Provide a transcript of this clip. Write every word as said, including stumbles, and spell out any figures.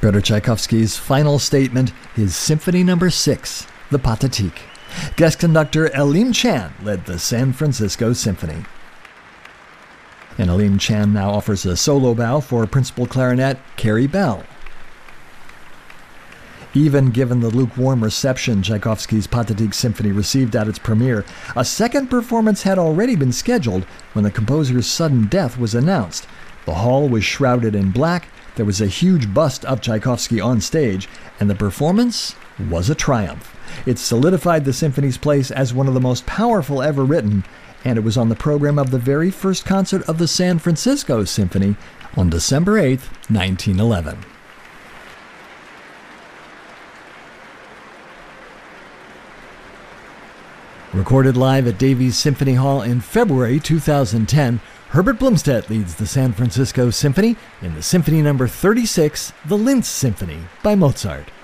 Pyotr Tchaikovsky's final statement, his Symphony Number six, the Pathetique. Guest conductor Elim Chan led the San Francisco Symphony. And Elim Chan now offers a solo bow for principal clarinet Carrie Bell. Even given the lukewarm reception Tchaikovsky's Pathetique Symphony received at its premiere, a second performance had already been scheduled when the composer's sudden death was announced. The hall was shrouded in black, there was a huge bust of Tchaikovsky on stage, and the performance was a triumph. It solidified the symphony's place as one of the most powerful ever written, and it was on the program of the very first concert of the San Francisco Symphony on December eighth, nineteen eleven. Recorded live at Davies Symphony Hall in February two thousand ten, Herbert Blomstedt leads the San Francisco Symphony in the Symphony Number thirty-six, the Linz Symphony by Mozart.